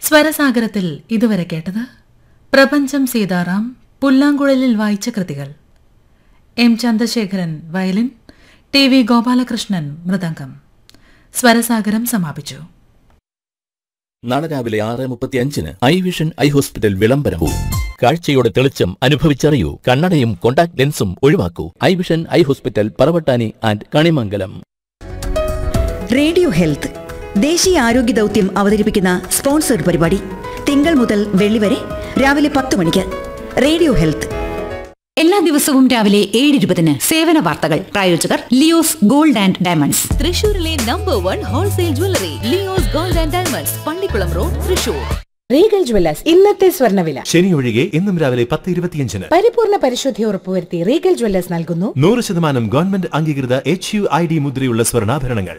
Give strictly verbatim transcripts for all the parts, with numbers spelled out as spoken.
സ്വരസാഗരത്തിൽ ഇതുവരെ കേട്ടത് പ്രപഞ്ചം സീതാറാം പുല്ലാങ്കുഴലിൽ വായിച്ച കൃതികൾ. M Chandrasekharan violin, T V Gopalakrishnan mridangam. Swarasagaram സമാപിച്ചു. നാളെ രാവിലെ ആറ് മുപ്പത്തി അഞ്ചിന് ഐ വിഷൻ ഐ ഹോസ്പിറ്റൽ വിളംബരവും. കാഴ്ചയുടെ തെളിച്ചം അനുഭവിച്ചറിയൂ. കണ്ണടയും contact ലെൻസും ഒഴിവാക്കൂ. I vision eye hospital, Paravattani and Kanimangalam. Radio health ദേശീയ ആരോഗ്യ ദൗത്യം അവതരിപ്പിക്കുന്ന സ്പോൺസർഡ് പരിപാടി തിങ്കൾ മുതൽ വെള്ളി വരെ രാവിലെ പത്ത് മണിക്ക്. റേഡിയോ ഹെൽത്ത് എല്ലാ ദിവസവും രാവിലെ ഏഴ് ഇരുപതിന് സേവന വാർത്തകൾ. പ്രായോജകർ ലിയോസ് ഗോൾഡ് ആൻഡ് ഡയമണ്ട്സ്, തൃശൂരിലെ number one wholesale jewellery Leo's gold and diamonds, Pallikkulam road, Thrissur. Regal Jewellers ഇന്നത്തെ സ്വർണ്ണവില. ശനി ഒഴികെ ഇന്നും രാവിലെ പത്ത് ഇരുപത്തിയഞ്ചിന് പരിപൂർണ പരിശുദ്ധി ഉറപ്പുവരുത്തി റീഗൽ ജ്വല്ലേഴ്സ് നൽകുന്നു നൂറ് ശതമാനം ഗവൺമെന്റ് അംഗീകൃത എച്ച് യു ഐ ഡി മുദ്രയുള്ള സ്വർണ്ണാഭരണങ്ങൾ.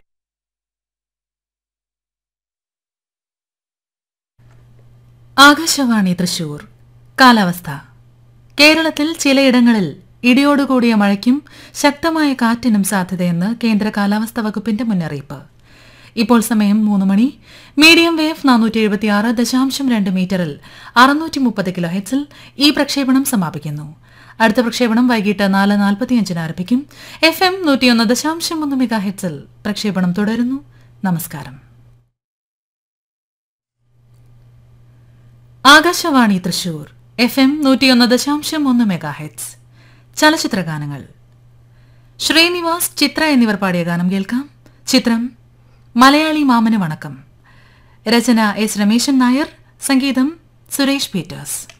ആകാശവാണി തൃശൂർ. കാലാവസ്ഥ. കേരളത്തിൽ ചിലയിടങ്ങളിൽ ഇടിയോടുകൂടിയ മഴയ്ക്കും ശക്തമായ കാറ്റിനും സാധ്യതയെന്ന് കേന്ദ്ര കാലാവസ്ഥാ വകുപ്പിന്റെ മുന്നറിയിപ്പ്. ഇപ്പോൾ സമയം മൂന്ന് മണി. മീഡിയം വേവ് നാനൂറ്റി എഴുപത്തി ആറ് ദശാംശം രണ്ട് മീറ്ററിൽ അറുന്നൂറ്റി മുപ്പത് കിലോ ഹെറ്റ്സിൽ ഈ പ്രക്ഷേപണം സമാപിക്കുന്നു. അടുത്ത പ്രക്ഷേപണം വൈകിട്ട് നാല് നാൽപ്പത്തിയഞ്ചിന് ആരംഭിക്കും. എഫ് എം നൂറ്റിയൊന്ന് ദശാംശം ഒന്ന് മെഗാ ഹെറ്റ്സിൽ പ്രക്ഷേപണം തുടരുന്നു. നമസ്കാരം. ആകാശവാണി തൃശൂർ എഫ് എം നൂറ്റിയൊന്ന് ദശാംശം ഒന്ന് മെഗാ ഹെറ്റ്സ്. ചലച്ചിത്രഗാനങ്ങൾ. ശ്രീനിവാസ്, ചിത്ര എന്നിവർ പാടിയ ഗാനം കേൾക്കാം. ചിത്രം മലയാളി മാമന് വണക്കം. രചന എസ് രമേശൻ നായർ, സംഗീതം സുരേഷ് പീറ്റേഴ്സ്.